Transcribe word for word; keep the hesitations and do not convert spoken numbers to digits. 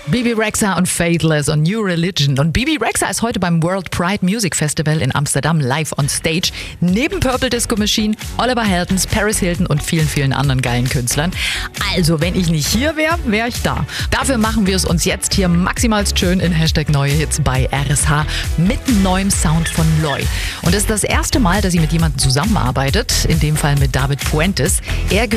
Bebe Rexha und Faithless und New Religion. Und Bebe Rexha ist heute beim World Pride Music Festival in Amsterdam live on stage. Neben Purple Disco Machine, Oliver Heldens, Paris Hilton und vielen, vielen anderen geilen Künstlern. Also, wenn ich nicht hier wäre, wäre ich da. Dafür machen wir es uns jetzt hier maximalst schön in Hashtag Neue Hits bei R S H mit neuem Sound von Loy. Und es ist das erste Mal, dass sie mit jemandem zusammenarbeitet, in dem Fall mit David Puentes. Er